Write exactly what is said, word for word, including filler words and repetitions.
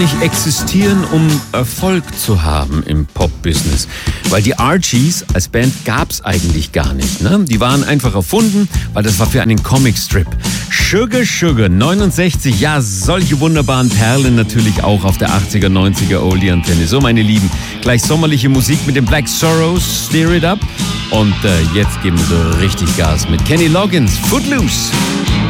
nicht existieren, um Erfolg zu haben im Pop-Business. Weil die Archies als Band gab's eigentlich gar nicht. Ne? Die waren einfach erfunden, weil das war für einen Comicstrip. Sugar Sugar neunundsechzig, ja, solche wunderbaren Perlen natürlich auch auf der achtziger, neunziger Oldie-Antenne. So, meine Lieben, gleich sommerliche Musik mit den Black Sorrows, Steer It Up. Und äh, jetzt geben wir so richtig Gas mit Kenny Loggins, Footloose.